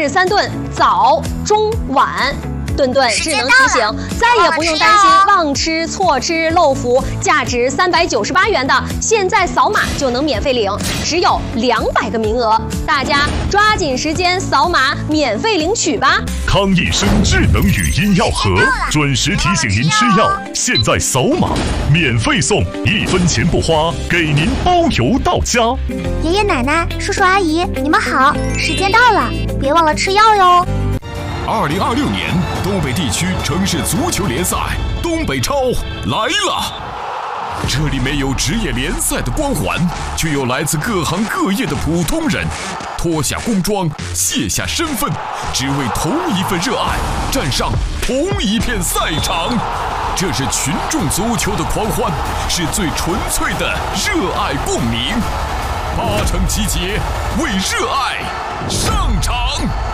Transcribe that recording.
日3顿，早、中、晚。顿顿智能提醒，再也不用担心忘吃、错吃、漏服。价值398元的，现在扫码就能免费领，只有200个名额，大家抓紧时间扫码免费领取吧。 康益生智能语音药盒，准时提醒您吃药。现在扫码免费送，1分钱不花，给您包邮到家。 爷爷奶奶、叔叔阿姨，你们好，时间到了，别忘了吃药哟。 2026年东北地区城市足球联赛东北超来了，这里没有职业联赛的光环，却有来自各行各业的普通人，脱下工装，卸下身份，只为同一份热爱，站上同一片赛场。这是群众足球的狂欢，是最纯粹的热爱共鸣。8城集结，为热爱上场。